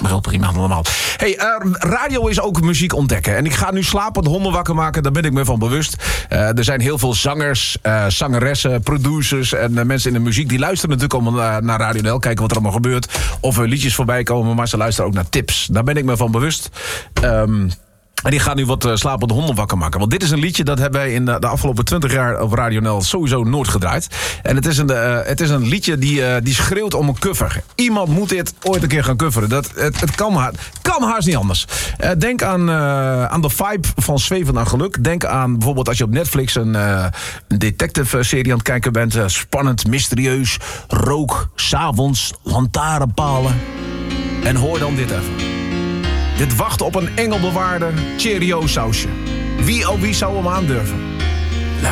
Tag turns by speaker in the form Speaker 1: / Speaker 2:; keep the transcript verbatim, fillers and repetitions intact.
Speaker 1: heel prima allemaal. Hey, uh, radio is ook muziek ontdekken. En ik ga nu slapende honden wakker maken, daar ben ik me van bewust. Uh, er zijn heel veel zangers, uh, zangeressen, producers en uh, mensen in de muziek. Die luisteren natuurlijk allemaal uh, naar Radio N L, kijken wat er allemaal gebeurt. Of er liedjes voorbij komen, maar ze luisteren ook naar tips. Daar ben ik me van bewust. Um, En die gaat nu wat uh, slapende honden wakker maken. Want dit is een liedje dat hebben wij in de, de afgelopen twintig jaar op Radio N L sowieso nooit gedraaid. En het is een, uh, het is een liedje die, uh, die schreeuwt om een cover. Iemand moet dit ooit een keer gaan coveren. Dat, het het kan, ha- kan haast niet anders. Uh, denk aan, uh, aan de vibe van Zweven naar Geluk. Denk aan bijvoorbeeld als je op Netflix een, uh, een detective-serie aan het kijken bent. Uh, spannend, mysterieus, rook, 's avonds, lantaarnpalen. En hoor dan dit even. Dit wacht op een engelbewaarde Cheerio-sausje. Wie oh wie zou hem aandurven?